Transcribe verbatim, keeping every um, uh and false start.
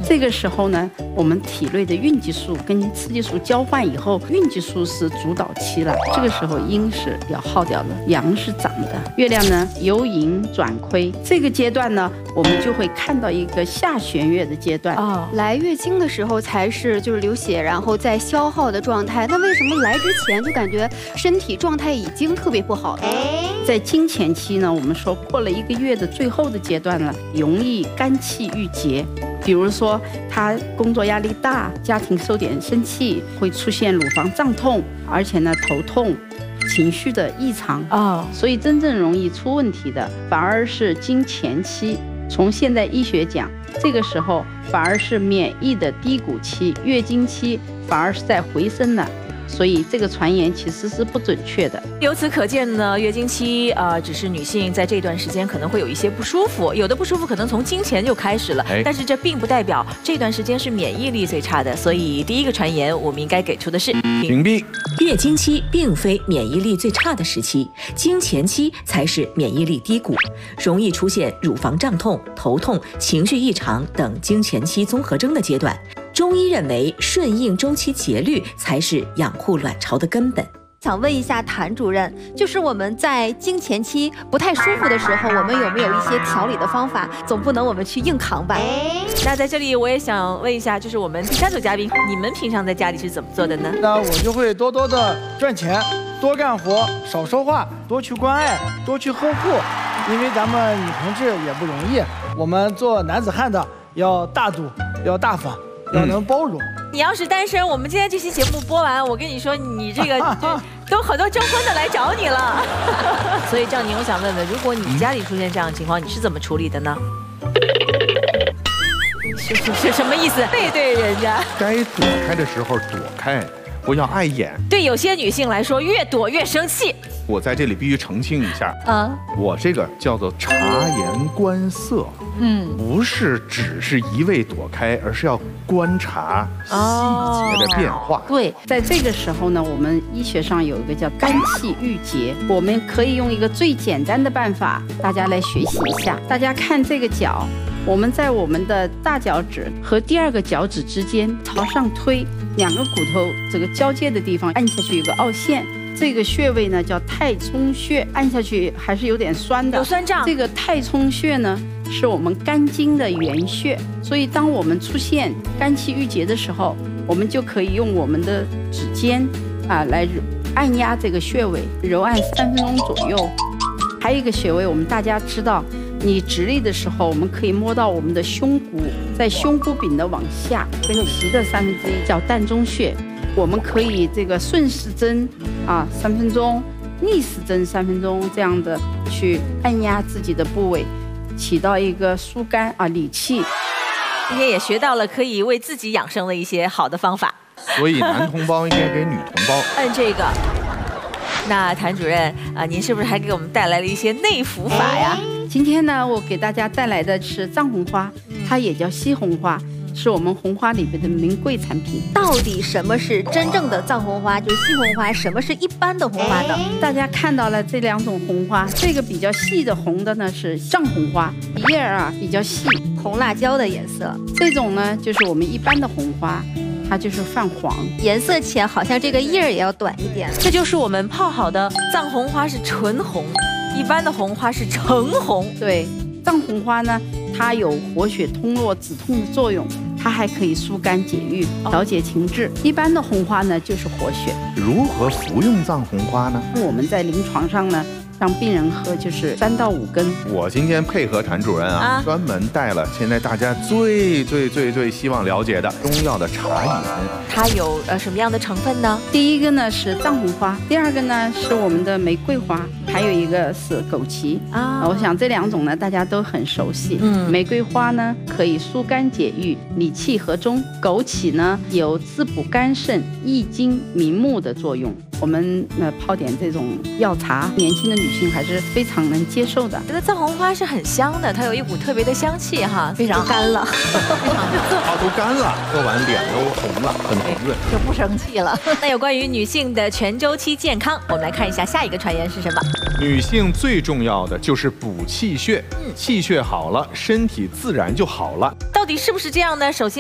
这个时候呢，我们体内的孕激素跟雌激素交换以后，孕激素是主导期了。这个时候阴是要耗掉的，阳是长的。月亮呢由盈转亏，这个阶段呢，我们就会看到一个下弦月的阶段。 哦，来月经的时候才是就是流血，然后再消耗的状态。那为什么来之前就感觉身体状态已经特别不好了？ 在经前期呢，我们说过了一个月的最后的阶段了，容易肝气郁结。比如说他工作压力大，家庭受点生气，会出现乳房胀痛，而且呢头痛，情绪的异常啊。所以真正容易出问题的，反而是经前期。从现在医学讲，这个时候反而是免疫的低谷期，月经期反而是在回升了。所以这个传言其实是不准确的。 由此可见呢，月经期啊、呃，只是女性在这段时间可能会有一些不舒服，有的不舒服可能从经前就开始了，但是这并不代表这段时间是免疫力最差的。所以第一个传言，我们应该给出的是屏蔽。 月经期并非免疫力最差的时期，经前期才是免疫力低谷，容易出现乳房胀痛、头痛、情绪异常等经前期综合征的阶段。中医认为，顺应周期节律才是养护卵巢的根本。 想问一下谭主任，就是我们在经前期不太舒服的时候，我们有没有一些调理的方法？总不能我们去硬扛吧？ 那在这里我也想问一下，就是我们第三组嘉宾，你们平常在家里是怎么做的呢？ 那我就会多多的赚钱，多干活，少说话，多去关爱，多去呵护，因为咱们女同志也不容易，我们做男子汉的要大度，要大方。要能包容、嗯。 你要是单身，我们今天这期节目播完，我跟你说，你这个都很多征婚的来找你了。所以赵宁，我想问问，如果你家里出现这样的情况，你是怎么处理的呢？是是是什么意思？背对人家， 该躲开的时候躲开，不要碍眼。 对有些女性来说，越躲越生气。 我在这里必须澄清一下啊，我这个叫做察言观色，嗯，不是只是一味躲开，而是要观察细节的变化。哦、 对，在这个时候呢，我们医学上有一个叫肝气郁结，我们可以用一个最简单的办法，大家来学习一下。大家看这个脚，我们在我们的大脚趾和第二个脚趾之间朝上推，两个骨头这个交界的地方按下去有个凹陷。这个穴位呢叫太冲穴，按下去还是有点酸的， 有酸胀。这个太冲穴呢是我们肝经的原穴，所以当我们出现肝气郁结的时候，我们就可以用我们的指尖啊来按压这个穴位，揉按三分钟左右。还有一个穴位，我们大家知道，你直立的时候，我们可以摸到我们的胸骨，在胸骨柄的往下跟脐的三分之一叫膻中穴。我们可以这个顺时针啊三分钟，逆时针三分钟，这样的去按压自己的部位，起到一个疏肝啊理气。 今天也学到了可以为自己养生的一些好的方法。 所以男同胞应该给女同胞按这个。那谭主任啊，您是不是还给我们带来了一些内服法呀？ 今天呢，我给大家带来的是藏红花，它也叫西红花。是我们红花里面的名贵产品。 到底什么是真正的藏红花，就是西红花？什么是一般的红花呢？ 大家看到了这两种红花，这个比较细的红的呢是藏红花，叶儿啊比较细， 红辣椒的颜色。 这种呢就是我们一般的红花，它就是泛黄， 颜色浅，好像这个叶儿也要短一点。 这就是我们泡好的藏红花是纯红，一般的红花是橙红。 对，藏红花呢，它有活血通络、止痛的作用。它还可以疏肝解郁、调节情志。一般的红花呢，就是活血。 如何服用藏红花呢？ 我们在临床上呢，让病人喝就是三到五根。 我今天配合谭主任啊，啊专门带了现在大家最最最最希望了解的中药的茶饮。 它有呃什么样的成分呢？ 第一个呢是藏红花，第二个呢是我们的玫瑰花，还有一个是枸杞啊。我想这两种呢大家都很熟悉。嗯，玫瑰花呢可以疏肝解郁、理气和中；枸杞呢有滋补肝肾、益精明目的作用。我们呃泡点这种药茶，年轻的女性还是非常能接受的。 觉得藏红花是很香的，它有一股特别的香气哈，非常干了， 非常它都干了，喝完脸都红了，很红润， 就不生气了。 那有关于女性的全周期健康，我们来看一下下一个传言是什么？ 女性最重要的就是补气血，嗯，气血好了，身体自然就好了。 到底是不是这样呢？首先。